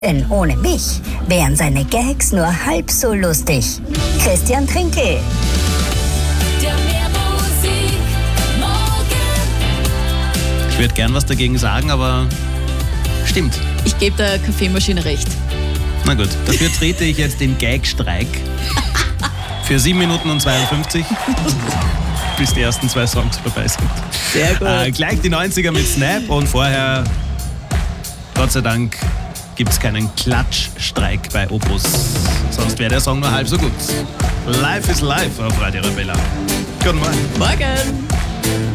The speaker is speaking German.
Denn ohne mich wären seine Gags nur halb so lustig. Christian Trinkel. Ich würde gern was dagegen sagen, aber stimmt. Ich gebe der Kaffeemaschine recht. Na gut, dafür trete ich jetzt den Gagstreik für 7 Minuten und 52, bis die ersten 2 Songs vorbei sind. Sehr gut. Gleich die 90er mit Snap und vorher, Gott sei Dank, gibt es keinen Klatschstreik bei Opus. Sonst wäre der Song nur halb so gut. Life is Life auf Radio Arabella. Guten Morgen. Morgen.